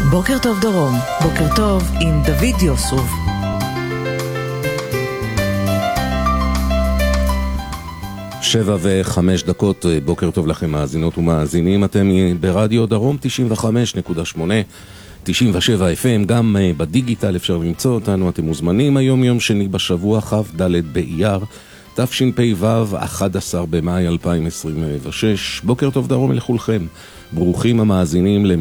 בוקר טוב דרום, בוקר טוב עם דוד יוסוב. שבע וחמש דקות, בוקר טוב לכם מאזינות ומאזינים, אתם ברדיו דרום 95.8, 97 FM, גם בדיגיטל אפשר למצוא אותנו, אתם מוזמנים. היום יום שני בשבוע, כ"ד באייר, תשפ"ו, 11 במאי 2026. בוקר טוב דרום לכולכם, ברוכים המאזינים